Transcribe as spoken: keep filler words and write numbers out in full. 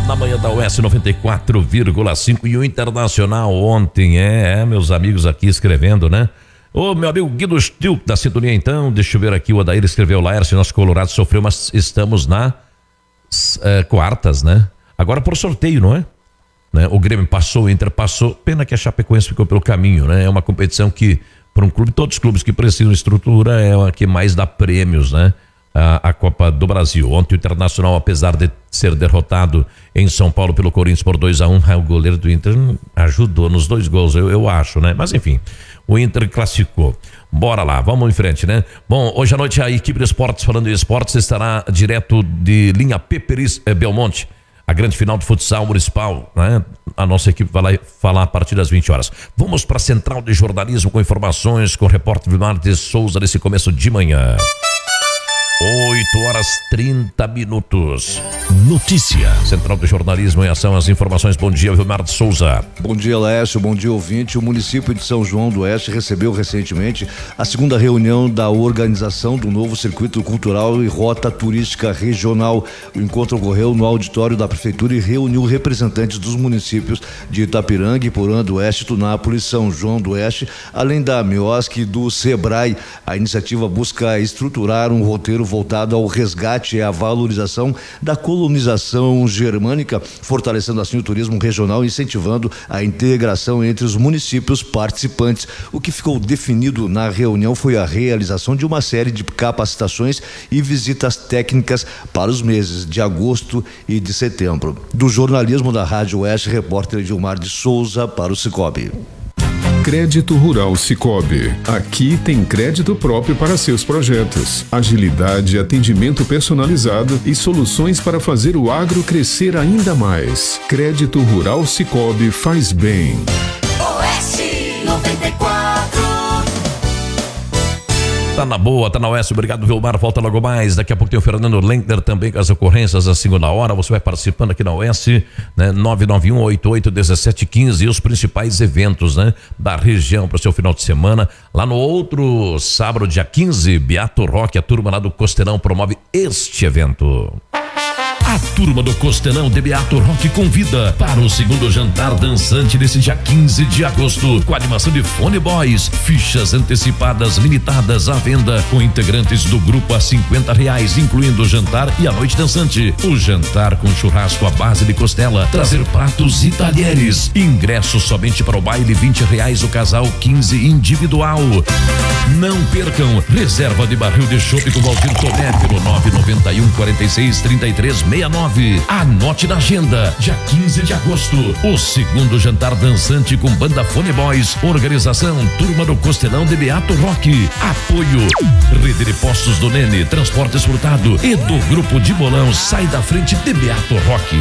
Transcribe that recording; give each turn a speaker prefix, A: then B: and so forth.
A: Na manhã da U S noventa e quatro vírgula cinco e o Internacional ontem, é, é, meus amigos aqui escrevendo, né? Ô, meu amigo Guido Stilp da sintonia então, deixa eu ver aqui, o Adair escreveu, Laércio, nosso Colorado sofreu, mas estamos na é, quartas, né? Agora por sorteio, não é? Né? O Grêmio passou, o Inter passou, pena que a Chapecoense ficou pelo caminho, né? É uma competição que, para um clube, todos os clubes que precisam de estrutura, é a que mais dá prêmios, né? A, a Copa do Brasil. Ontem o Internacional, apesar de ser derrotado em São Paulo pelo Corinthians por dois a um, o goleiro do Inter ajudou nos dois gols, eu, eu acho, né? Mas enfim, o Inter classificou. Bora lá, vamos em frente, né? Bom, hoje à noite a equipe de esportes, falando de esportes, estará direto de linha Peperis eh, Belmonte, a grande final de futsal municipal, né? A nossa equipe vai lá falar a partir das vinte horas. Vamos para a Central de Jornalismo com informações com o repórter Vilmar de Souza nesse começo de manhã. oito horas trinta minutos. Notícia. Central de Jornalismo em Ação, as informações. Bom dia, Vilmar de Souza.
B: Bom dia, Laércio. Bom dia, ouvinte. O município de São João do Oeste recebeu recentemente a segunda reunião da organização do novo circuito cultural e rota turística regional. O encontro ocorreu no auditório da prefeitura e reuniu representantes dos municípios de Itapiranga, Iporã do Oeste, Tunápolis, São João do Oeste, além da Miosc e do Sebrae. A iniciativa busca estruturar um roteiro voltado ao resgate e à valorização da colonização germânica, fortalecendo assim o turismo regional e incentivando a integração entre os municípios participantes. O que ficou definido na reunião foi a realização de uma série de capacitações e visitas técnicas para os meses de agosto e de setembro. Do jornalismo da Rádio Oeste, repórter Edilmar de Souza para o Cicobi.
C: Crédito Rural Cicobi. Aqui tem crédito próprio para seus projetos. Agilidade, atendimento personalizado e soluções para fazer o agro crescer ainda mais. Crédito Rural Cicobi faz bem.
D: Oeste noventa e quatro.
A: Tá na boa, tá na Oeste, obrigado Vilmar, volta logo mais, daqui a pouco tem o Fernando Lender também com as ocorrências da segunda hora, você vai participando aqui na Oeste, né, nove nove um oito oito um sete um cinco e os principais eventos, né, da região para o seu final de semana, lá no outro sábado, dia quinze, Beato Rock, a turma lá do Costelão promove este evento. A turma do Costelão de Beato Rock convida para o segundo jantar dançante nesse dia quinze de agosto, com a animação de Fone Boys, fichas antecipadas limitadas à venda, com integrantes do grupo a cinquenta reais, incluindo o jantar e a noite dançante. O jantar com churrasco à base de costela, trazer pratos e talheres. Ingressos somente para o baile, vinte reais o casal, quinze individual. Não percam, reserva de barril de chopp com Valdir Tomé pelo nove nove um, quatro seis, três três seis nove. Anote na agenda, dia quinze de agosto, o segundo jantar dançante com banda Fone Boys, organização Turma do Costelão de Beato Rock, apoio Rede de Postos do Nene, Transportes Furtado e do Grupo de Bolão. Sai da frente de Beato Rock.